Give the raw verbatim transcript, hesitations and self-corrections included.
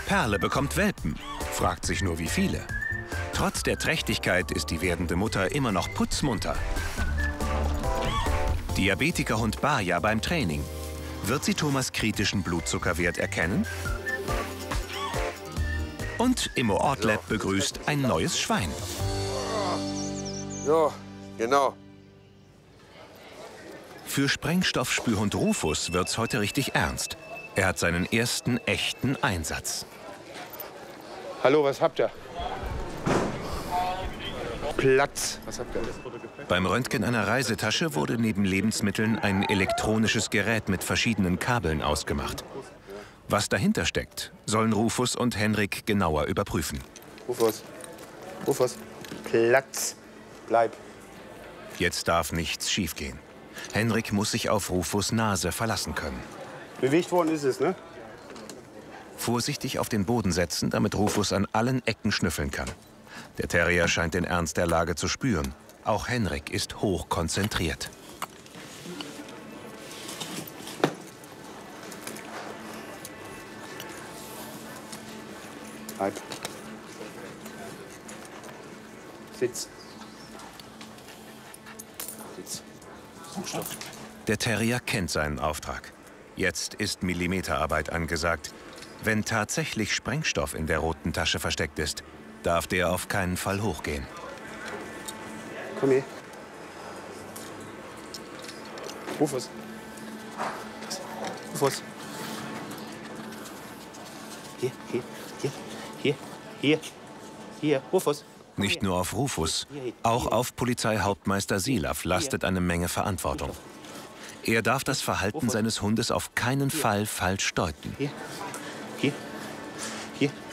Perle bekommt Welpen, fragt sich nur wie viele. Trotz der Trächtigkeit ist die werdende Mutter immer noch putzmunter. Diabetikerhund Baja beim Training. Wird sie Thomas' kritischen Blutzuckerwert erkennen? Und Immo Ortleb begrüßt ein neues Schwein. So, genau. Für Sprengstoffspürhund Rufus wird's heute richtig ernst. Er hat seinen ersten echten Einsatz. Hallo, was habt ihr? Platz. Was habt ihr? Beim Röntgen einer Reisetasche wurde neben Lebensmitteln ein elektronisches Gerät mit verschiedenen Kabeln ausgemacht. Was dahinter steckt, sollen Rufus und Henrik genauer überprüfen. Rufus. Rufus. Platz. Bleib. Jetzt darf nichts schiefgehen. Henrik muss sich auf Rufus' Nase verlassen können. Bewegt worden ist es, ne? Vorsichtig auf den Boden setzen, damit Rufus an allen Ecken schnüffeln kann. Der Terrier scheint den Ernst der Lage zu spüren. Auch Henrik ist hoch konzentriert. Bleib. Sitz. Sitz. Stopp. Der Terrier kennt seinen Auftrag. Jetzt ist Millimeterarbeit angesagt. Wenn tatsächlich Sprengstoff in der roten Tasche versteckt ist, darf der auf keinen Fall hochgehen. Komm her. Rufus. Rufus. Hier, hier, hier, hier, hier, hier, Rufus. Nicht nur auf Rufus, auch auf Polizeihauptmeister Silaff lastet eine Menge Verantwortung. Er darf das Verhalten seines Hundes auf keinen Fall falsch deuten. Hier, hier, hier,